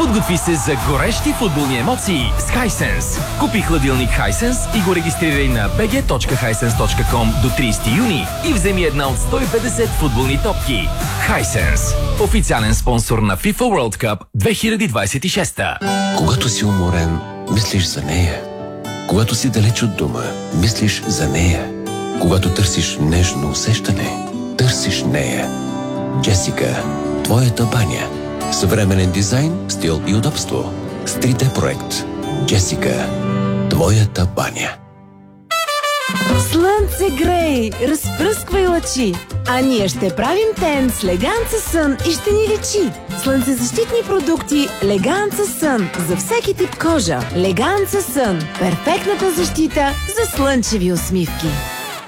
Подготви се за горещи футболни емоции с Hisense. Купи хладилник Hisense и го регистрирай на bg.hisense.com до 30 юни и вземи една от 150 футболни топки. Hisense. Официален спонсор на FIFA World Cup 2026. Когато си уморен, мислиш за нея. Когато си далеч от дома, мислиш за нея. Когато търсиш нежно усещане, търсиш нея. Джесика, твоята баня. Съвременен дизайн, стил и удобство. С 3D проект. Джесика, твоята баня. Слънце грей, разпръсквай лъчи, а ние ще правим тен с Леганца Сън и ще ни лечи. Слънцезащитни продукти Леганца Сън за всеки тип кожа. Леганца Сън – перфектната защита за слънчеви усмивки.